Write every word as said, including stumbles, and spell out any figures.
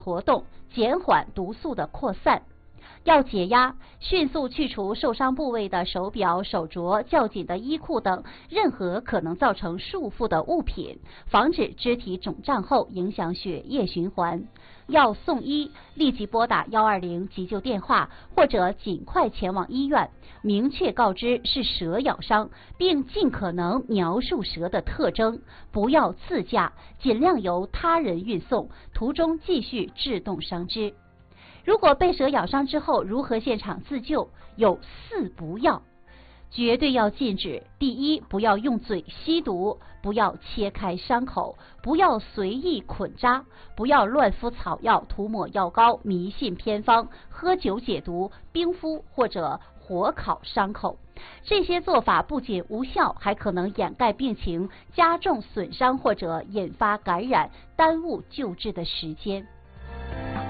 活动，减缓毒素的扩散。要解压，迅速去除受伤部位的手表、手镯、较紧的衣裤等任何可能造成束缚的物品，防止肢体肿胀后影响血液循环。要送医，立即拨打一二零急救电话，或者尽快前往医院，明确告知是蛇咬伤，并尽可能描述蛇的特征，不要自驾，尽量由他人运送，途中继续制动伤肢。如果被蛇咬伤之后，如何现场自救？有四不要，绝对要禁止：第一，不要用嘴吸毒，不要切开伤口，不要随意捆扎，不要乱敷草药、涂抹药膏、迷信偏方、喝酒解毒、冰敷或者火烤伤口。这些做法不仅无效，还可能掩盖病情，加重损伤或者引发感染，耽误救治的时间。